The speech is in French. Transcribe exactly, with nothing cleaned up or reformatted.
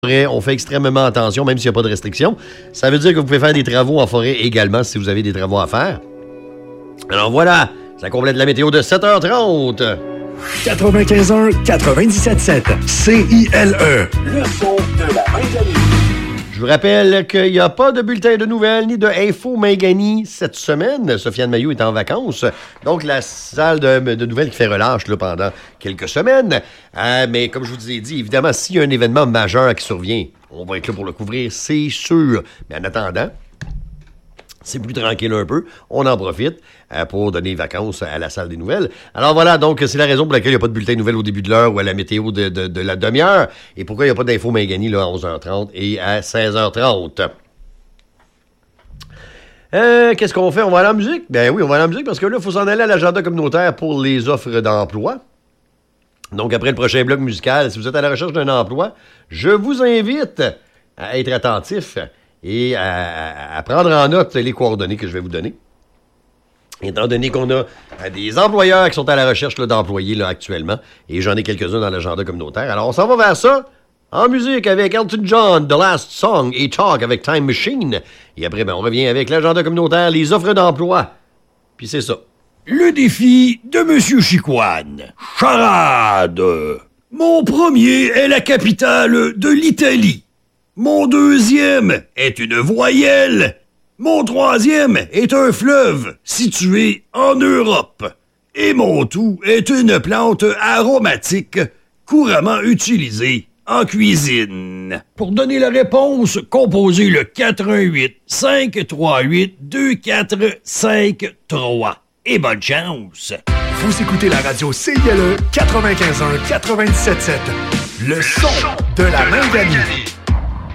On fait extrêmement attention, même s'il n'y a pas de restrictions. Ça veut dire que vous pouvez faire des travaux en forêt également si vous avez des travaux à faire. Alors voilà, ça complète la météo de sept heures trente. quatre-vingt-quinze un quatre-vingt-dix-sept sept C I L E. Le son de la Manganie. Je vous rappelle qu'il n'y a pas de bulletin de nouvelles ni de Info Manganie cette semaine. Sofiane Mailloux est en vacances. Donc, la salle de, de nouvelles qui fait relâche là, pendant quelques semaines. Euh, mais comme je vous ai dit, évidemment, s'il y a un événement majeur qui survient, on va être là pour le couvrir, c'est sûr. Mais en attendant, c'est plus tranquille un peu. On en profite euh, pour donner vacances à la salle des nouvelles. Alors voilà, donc c'est la raison pour laquelle il n'y a pas de bulletin de nouvelles au début de l'heure ou à la météo de, de, de la demi-heure. Et pourquoi il n'y a pas d'info Manganie là, à onze heures trente et à seize heures trente. Euh, qu'est-ce qu'on fait? On va aller en musique? Ben oui, on va aller en musique parce que là, il faut s'en aller à l'agenda communautaire pour les offres d'emploi. Donc après le prochain bloc musical, si vous êtes à la recherche d'un emploi, je vous invite à être attentif et à, à prendre en note les coordonnées que je vais vous donner. Étant donné qu'on a des employeurs qui sont à la recherche là, d'employés là, actuellement, et j'en ai quelques-uns dans l'agenda communautaire. Alors, on s'en va vers ça, en musique avec Elton John, The Last Song, et Talk avec Time Machine. Et après, ben, on revient avec l'agenda communautaire, les offres d'emploi. Puis c'est ça. Le défi de Monsieur Chicoine. Charade. Mon premier est la capitale de l'Italie. Mon deuxième est une voyelle. Mon troisième est un fleuve situé en Europe. Et mon tout est une plante aromatique couramment utilisée en cuisine. Pour donner la réponse, composez le quatre un huit cinq trois huit deux quatre cinq trois. Et bonne chance! Vous écoutez la radio C I L E quatre-vingt-quinze un quatre-vingt-dix-sept sept. Le son de la Manganie.